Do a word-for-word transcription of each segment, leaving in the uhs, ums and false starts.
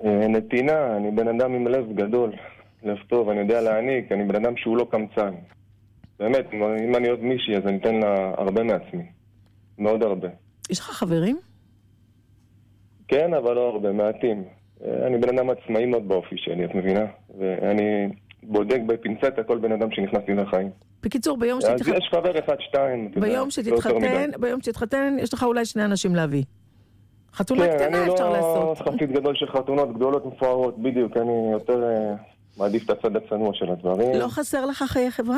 נתינה, אני בן אדם עם לב גדול, לב טוב, אני יודע להעניק, אני בן אדם שהוא לא קמצן. באמת, אם אני עוד מישהי, אז אני אתן לה הרבה מעצמי. מאוד הרבה. יש לך חברים? כן, אבל לא הרבה, מעטים. אני בן אדם עצמאי מאוד באופי שלי, את מבינה? ואני בודק בפינצטה כל בן אדם שנכנס לי לחיים. בקיצור, ביום שתתחתן... אז יש חבר אחד, שתיים. ביום שתתחתן, ביום שתתחתן, יש לך אולי שני אנשים להביא. חתונה קטנה אפשר לעשות. כן, אני לא חסיד גדול של חתונות גדולות מפוארות, בדיוק, אני יותר מעדיף את הצד הצנוע של הדברים. לא חסר לך חיי חברה?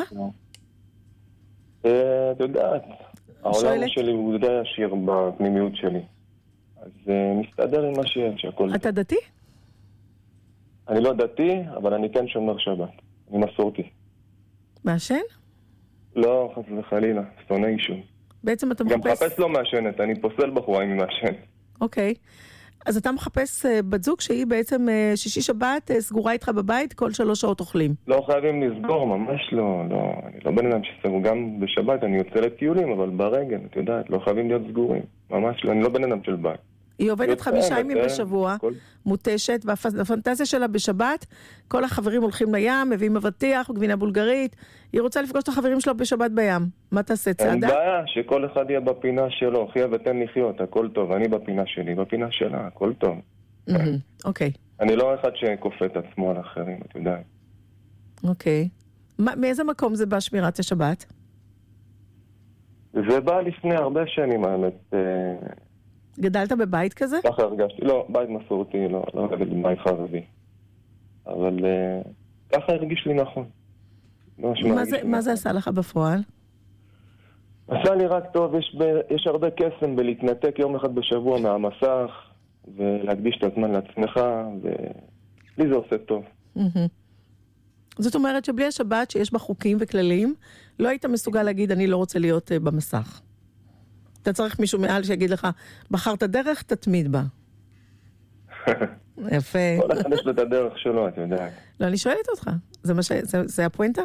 את יודעת, העולם שלי הוא די עשיר בפנימיות שלי. אז מסתדר עם מה שיש, הכל. אתה דתי? אני לא דתי, אבל אני כן שומר שבת. אני מסורתי. מעשן? לא, חס וחלילה, שונא עישון. בעצם אתה מחפש... גם מחפש לא מעשנת, אני פוסל בחורה אם היא מעשן. אוקיי. אז אתה מחפש בת זוג שהיא בעצם שישי שבת סגורה איתך בבית, כל שלוש שעות אוכלים. לא חייבים לסגור, ממש לא, לא. אני לא בן אדם שסגור. גם בשבת אני יוצא לטיולים, אבל ברגל, את יודעת, לא חייבים להיות סגורים. ממש לא, אני לא בן אדם של בית. היא עובדת חמישה ימים בשבוע, מותשת, והפנטזיה שלה בשבת, כל החברים הולכים לים, מביאים מבטיח, גבינה בולגרית, היא רוצה לפגוש את החברים שלו בשבת בים. מה תעשה, צעדה? אין בעיה, שכל אחד יהיה בפינה שלו, חיה ותן לחיות, הכל טוב, אני בפינה שלי, בפינה שלה, הכל טוב. אוקיי. אני לא אחד שכופה את עצמו על אחרים, את יודעת. אוקיי. מאיזה מקום זה בא שמירת השבת? זה בא לפני הרבה שנים, האמת. גדלת בבית כזה? ככה הרגשתי, לא, בית מסורתי, לא, לא גדלתי בבית חרדי. אבל uh, ככה הרגיש לי נכון. מה זה, מה זה עשה לך בפועל? עשה לי רק טוב, יש, ב, יש הרבה קסם בלהתנתק יום אחד בשבוע מהמסך, ולהקדיש את הזמן לעצמך, ולי זה עושה טוב. זאת אומרת שבלי השבת שיש בה חוקים וכללים, לא היית מסוגל להגיד אני לא רוצה להיות uh, במסך. אתה צריך מישהו מעל שיגיד לך, בחרת דרך, תתמיד בה. יפה. כל אחד יש לו את הדרך שלו, אתה יודע. לא, אני שואלת אותך. זה מה ש... זה, זה הפואנטה?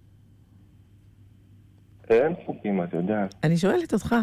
אין חוקים, אתה יודע. אני שואלת אותך.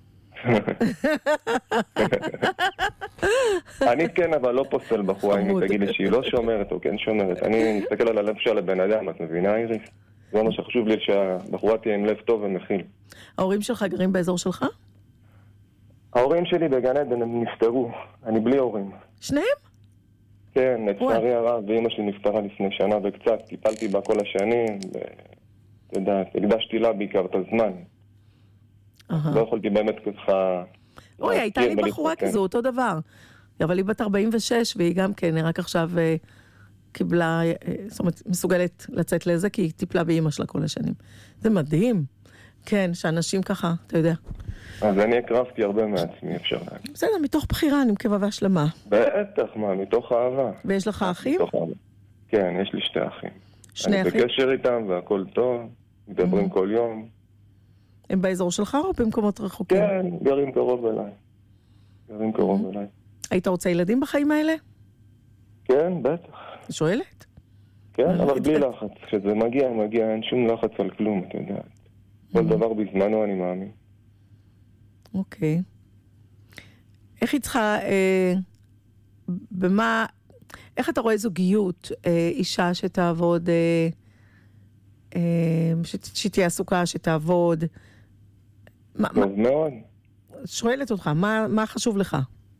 אני כן, אבל לא פוסל בחורה, אם היא תגיד לי שהיא לא שומרת או כן שומרת. אני מסתכל על הלב של הבן אדם, את מבינה, איריס? זה מה שחשוב לי, שהבחורה תהיה עם לב טוב ומכיל. ההורים שלך גרים באזור שלך? ההורים שלי בגן עדן הם נפטרו, אני בלי הורים. שניהם? כן, לצערי הרב, ואמא שלי נפטרה לפני שנה וקצת, טיפלתי בה כל השנים, ואתה יודע, הקדשתי לה בעיקר את הזמן. לא יכולתי באמת ככה... אוי, הייתה לי בחורה כזו, אותו דבר. אבל היא בת ארבעים ושש, והיא גם כן, רק עכשיו קיבלה, זאת אומרת, מסוגלת לצאת לזה, כי היא טיפלה באמא שלה כל השנים. זה מדהים. כן, שאנשים ככה, אתה יודע. אז אני הקרבתי הרבה מעצמי, אפשר להגיד. בסדר, מתוך בחירה, אני מקווה והשלמה. בטח, מה, מתוך אהבה. ויש לך אחים? מתוך אהבה. כן, יש לי שתי אחים. שני אחים? אני בקשר איתם והכל טוב, מדברים כל יום. הם באזור שלך או במקומות רחוקים? כן, גרים קרוב אליי. גרים קרוב אליי. היית רוצה ילדים בחיים האלה? כן, בטח. שואלת? כן, אבל בלי לחץ. כשזה מגיע, מגיע, אין שום לחץ על כלום, אתה יודע. כל דבר בזמנו, אני מאמין. אוקיי. איך היא צריכה, אה, במה, איך אתה רואה זוגיות, אה, אישה שתעבוד, אה, אה, שתהיה עסוקה, שתעבוד? טוב מה, מאוד. שואלת אותך, מה, מה חשוב לך?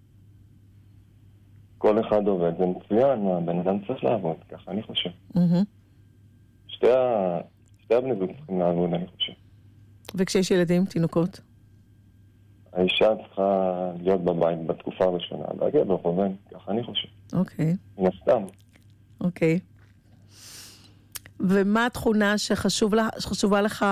כל אחד עובד, זה מצוין, מה, בן אדם צריך לעבוד, ככה אני חושב. Mm-hmm. שתי, ה... שתי הבני זוג צריכים לעבוד, אני חושב. וכשיש ילדים, תינוקות? האישה צריכה להיות בבית בתקופה הראשונה, והגבר עובד, ככה אני חושב. אוקיי. מן הסתם. אוקיי. ומה התכונה שחשוב לה, שחשובה לך,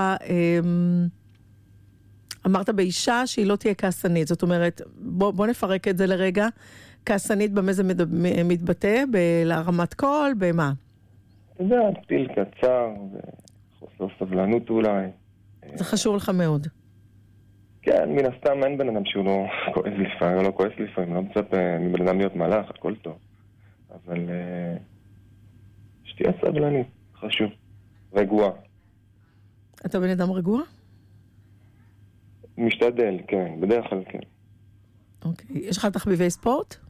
אמרת באישה שהיא לא תהיה כעסנית, זאת אומרת, בוא, בוא נפרק את זה לרגע, כעסנית במה זה מתבטא, בהרמת קול, במה? אתה יודע, טיל קצר, וחוסר סבלנות אולי. זה חשוב לך מאוד. כן, מן הסתם אין בן אדם שהוא לא כועס לפעמים, לא כועס לפעמים, לא מצפה מבן אדם להיות מלאך, הכל טוב. אבל שתהיה סבלנית, חשוב. רגוע. אתה בן אדם רגוע? משתדל, כן, בדרך כלל כן. אוקיי. יש לך תחביבי ספורט?